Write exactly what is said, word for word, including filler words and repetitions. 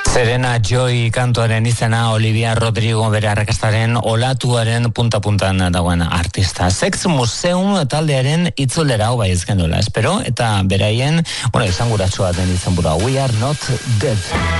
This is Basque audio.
Serena Joy kantuaren izena, Olivia Rodrigo bere arrakastaren olatuaren punta-puntan dagoen artista. Sex Museum taldearen itzulera hau bai ezken duela, espero, eta beraien, bueno, esanguratsua den izenburua, We Are Not Dead.